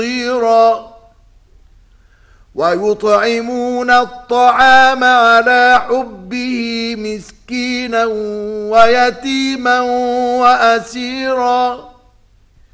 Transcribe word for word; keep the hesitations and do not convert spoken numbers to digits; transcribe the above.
بصيرا ويطعمون الطعام على حبه مسكينا ويتيما وأسيرا